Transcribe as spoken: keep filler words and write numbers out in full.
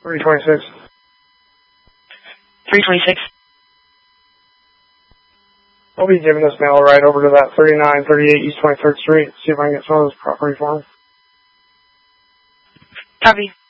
three twenty-six. three twenty-six. I'll be giving this mail right over to that thirty-nine thirty-eight East twenty-third Street. See if I can get some of this property for me. Copy.